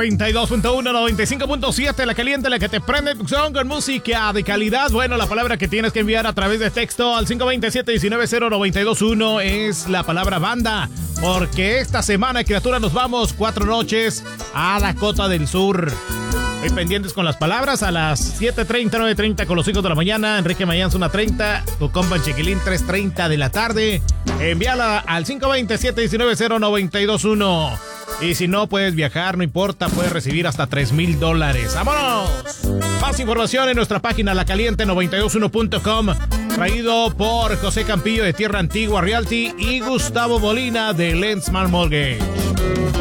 92.1, 95.7, la caliente, la que te prende son con música de calidad. Bueno, la palabra que tienes que enviar a través de texto al 527-190921 es la palabra banda. Porque esta semana, criatura, nos vamos 4 noches a Dakota del Sur. Hoy pendientes con las palabras a las 7:30, 9:30 con los hijos de la mañana. Enrique Mayans 1:30, tu compa el Chiquilín 3:30 de la tarde. Envíala al 527-190921. Y si no puedes viajar, no importa, puedes recibir hasta $3,000. ¡Vámonos! Más información en nuestra página lacaliente921.com. Traído por José Campillo de Tierra Antigua Realty y Gustavo Molina de Lensman Mortgage.